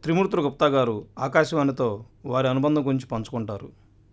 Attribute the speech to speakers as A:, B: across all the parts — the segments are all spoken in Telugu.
A: త్రిమూర్తుల గుప్తా గారు ఆకాశవాణితో వారి అనుబంధం గురించి పంచుకుంటారు.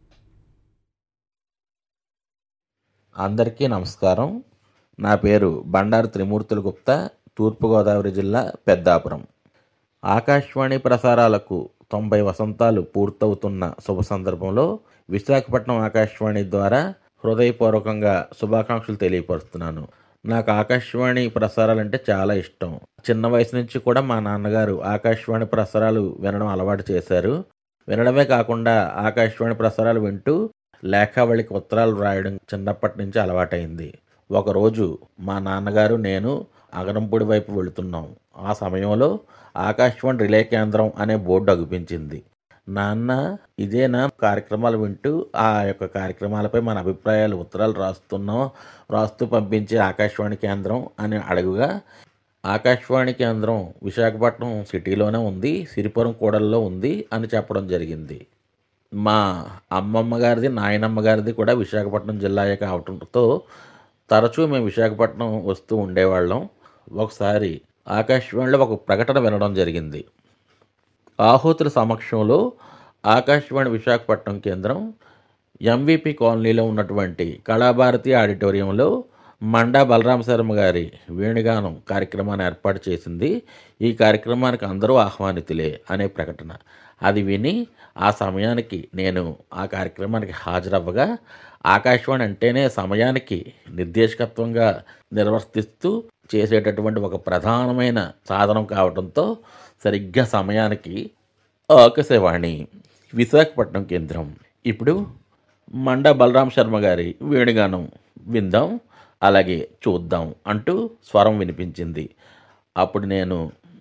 B: అందరికీ నమస్కారం. నా పేరు బండారు త్రిమూర్తుల గుప్తా, తూర్పుగోదావరి జిల్లా పెద్దాపురం. ఆకాశవాణి ప్రసారాలకు 90 వసంతాలు పూర్తవుతున్న శుభ సందర్భంలో విశాఖపట్నం ఆకాశవాణి ద్వారా హృదయపూర్వకంగా శుభాకాంక్షలు తెలియపరుస్తున్నాను. నాకు ఆకాశవాణి ప్రసారాలంటే చాలా ఇష్టం. చిన్న వయసు నుంచి కూడా మా నాన్నగారు ఆకాశవాణి ప్రసారాలు వినడం అలవాటు చేశారు. వినడమే కాకుండా ఆకాశవాణి ప్రసారాలు వింటూ లేఖావళికి ఉత్తరాలు రాయడం చిన్నప్పటి నుంచి అలవాటైంది. ఒకరోజు మా నాన్నగారు నేను అగరంపూడి వైపు వెళుతున్నాం. ఆ సమయంలో ఆకాశవాణి రిలే కేంద్రం అనే బోర్డు అగుపించింది. నాన్న, ఇదేనా కార్యక్రమాలు వింటూ ఆ యొక్క కార్యక్రమాలపై మన అభిప్రాయాలు ఉత్తరాలు రాస్తూ పంపించే ఆకాశవాణి కేంద్రం అని అడుగుగా, ఆకాశవాణి కేంద్రం విశాఖపట్నం సిటీలోనే ఉంది, సిరిపురం కూడల్లో ఉంది అని చెప్పడం జరిగింది. మా అమ్మమ్మ గారిది, నాయనమ్మ గారిది కూడా విశాఖపట్నం జిల్లాయే కావడంతో తరచూ మేము విశాఖపట్నం వస్తూ ఉండేవాళ్ళం. ఒకసారి ఆకాశవాణిలో ఒక ప్రకటన వినడం జరిగింది. ఆహూతుల సమక్షంలో ఆకాశవాణి విశాఖపట్నం కేంద్రం ఎంవిపి కాలనీలో ఉన్నటువంటి కళాభారతి ఆడిటోరియంలో మండా బలరామ శర్మ గారి వేణుగానం కార్యక్రమాన్ని ఏర్పాటు చేసింది. ఈ కార్యక్రమానికి అందరూ ఆహ్వానితులే అనే ప్రకటన. అది విని ఆ సమయానికి నేను ఆ కార్యక్రమానికి హాజరవ్వగా, ఆకాశవాణి అంటేనే సమయానికి నిర్దేశకత్వంగా నిర్వర్తిస్తూ చేసేటటువంటి ఒక ప్రధానమైన సాధనం కావడంతో సరిగ్గా సమయానికి ఆకాశవాణి విశాఖపట్నం కేంద్రం ఇప్పుడు మండా బలరామ శర్మ గారి వేణుగానం విందాం, అలాగే చూద్దాం అంటూ స్వరం వినిపించింది. అప్పుడు నేను,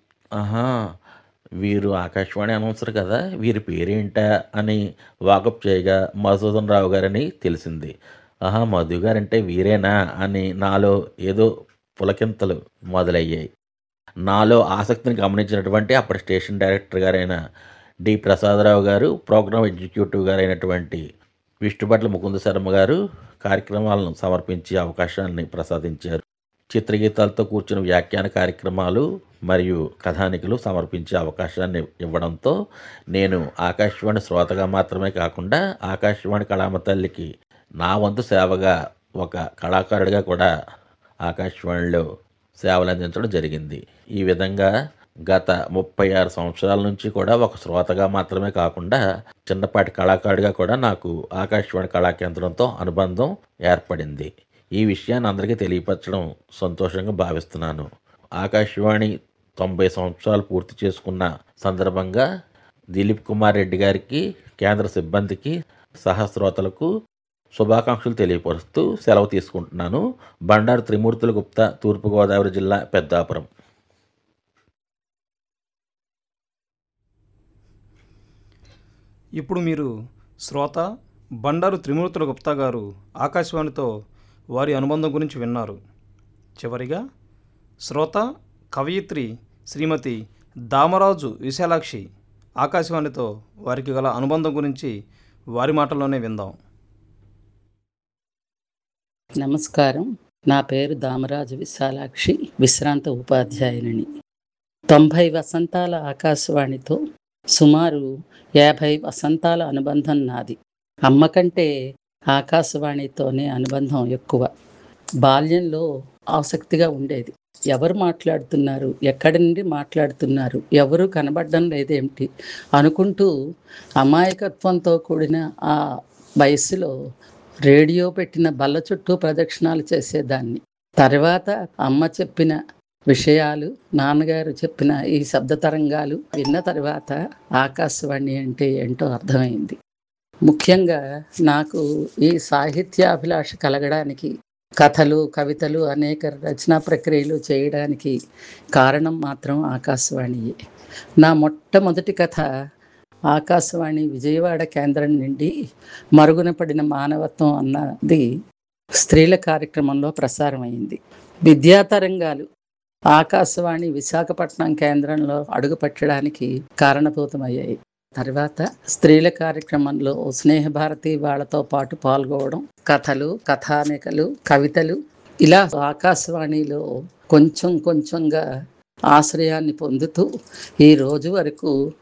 B: వీరు ఆకాశవాణి అనౌన్సర్ కదా, వీరి పేరేంటా అని వాకప్ చేయగా మధుసూదన్ రావు గారని తెలిసింది. మధు గారంటే వీరేనా అని నాలో ఏదో పులకింతలు మొదలయ్యాయి. నాలో ఆసక్తిని గమనించినటువంటి అప్పటి స్టేషన్ డైరెక్టర్ గారైన డి ప్రసాదరావు గారు, ప్రోగ్రామ్ ఎగ్జిక్యూటివ్ గారైనటువంటి విష్ణుభట్ల ముకుంద శర్మ గారు కార్యక్రమాలను సమర్పించే అవకాశాన్ని ప్రసాదించారు. చిత్రగీతాలతో కూర్చున్న వ్యాఖ్యాన కార్యక్రమాలు మరియు కథానికలు సమర్పించే అవకాశాన్ని ఇవ్వడంతో నేను ఆకాశవాణి శ్రోతగా మాత్రమే కాకుండా ఆకాశవాణి కళామ తల్లికి నా వంతు సేవగా ఒక కళాకారుడిగా కూడా ఆకాశవాణిలో సేవలు అందించడం జరిగింది. ఈ విధంగా గత 36 సంవత్సరాల నుంచి కూడా ఒక శ్రోతగా మాత్రమే కాకుండా చిన్నపాటి కళాకారుడిగా కూడా నాకు ఆకాశవాణి కళాకేంద్రంతో అనుబంధం ఏర్పడింది. ఈ విషయాన్ని అందరికీ తెలియపరచడం సంతోషంగా భావిస్తున్నాను. ఆకాశవాణి 90 సంవత్సరాలు పూర్తి చేసుకున్న సందర్భంగా దిలీప్ కుమార్ రెడ్డి గారికి, కేంద్ర సిబ్బందికి, సహస్రోతలకు శుభాకాంక్షలు తెలియపరుస్తూ సెలవు తీసుకుంటున్నాను. బండారు త్రిమూర్తుల గుప్తా, తూర్పుగోదావరి జిల్లా పెద్దాపురం.
A: ఇప్పుడు మీరు శ్రోత బండారు త్రిమూర్తుల గుప్తా గారు ఆకాశవాణితో వారి అనుబంధం గురించి విన్నారు. చివరిగా శ్రోత కవయిత్రి శ్రీమతి దామరాజు విశాలాక్షి ఆకాశవాణితో వారికి గల అనుబంధం గురించి వారి మాటల్లోనే విందాం.
C: నమస్కారం. నా పేరు దామరాజు విశాలాక్షి, విశ్రాంత ఉపాధ్యాయుని. 90 వసంతాల ఆకాశవాణితో సుమారు 50 వసంతాల అనుబంధం నాది. అమ్మ కంటే ఆకాశవాణితోనే అనుబంధం ఎక్కువ. బాల్యంలో ఆసక్తిగా ఉండేది. ఎవరు మాట్లాడుతున్నారు, ఎక్కడి నుండి మాట్లాడుతున్నారు, ఎవరు కనబడడం లేదేమిటి అనుకుంటూ అమాయకత్వంతో కూడిన ఆ వయసులో రేడియో పెట్టిన బల్ల చుట్టూ ప్రదక్షిణాలు చేసేదాన్ని. తర్వాత అమ్మ చెప్పిన విషయాలు, నాన్నగారు చెప్పిన ఈ శబ్ద తరంగాలు విన్న తర్వాత ఆకాశవాణి అంటే ఏంటో అర్థమైంది. ముఖ్యంగా నాకు ఈ సాహిత్యాభిలాష కలగడానికి, కథలు, కవితలు, అనేక రచనా ప్రక్రియలు చేయడానికి కారణం మాత్రం ఆకాశవాణియే. నా మొట్టమొదటి కథ ఆకాశవాణి విజయవాడ కేంద్రం నుండి మరుగున పడిన మానవత్వం అన్నది స్త్రీల కార్యక్రమంలో ప్రసారమైంది. విద్యాతరంగాలు ఆకాశవాణి విశాఖపట్నం కేంద్రంలో అడుగుపెట్టడానికి కారణభూతమయ్యాయి. తర్వాత స్త్రీల కార్యక్రమంలో స్నేహభారతి వాళ్ళతో పాటు పాల్గొనడం, కథలు, కథానికలు, కవితలు, ఇలా ఆకాశవాణిలో కొంచెంగా ఆశ్రయాన్ని పొందుతూ ఈ రోజు వరకు